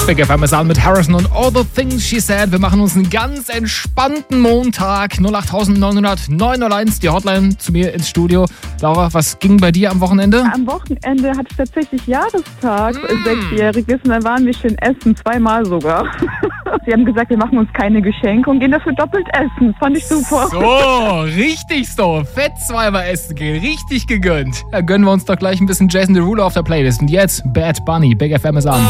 Big FM ist an mit Harrison und All the Things She Said. Wir machen uns einen ganz entspannten Montag. 08900 die Hotline zu mir ins Studio. Laura, was ging bei dir am Wochenende? Am Wochenende hatte ich tatsächlich Jahrestag, 6-jähriges, und dann waren wir schön essen, 2-mal sogar. Sie haben gesagt, wir machen uns keine Geschenke und gehen dafür doppelt essen. Fand ich super. So, richtig so. Fett 2-mal essen gehen. Richtig gegönnt. Da gönnen wir uns doch gleich ein bisschen Jason Derulo auf der Playlist. Und jetzt Bad Bunny. Big FM ist an.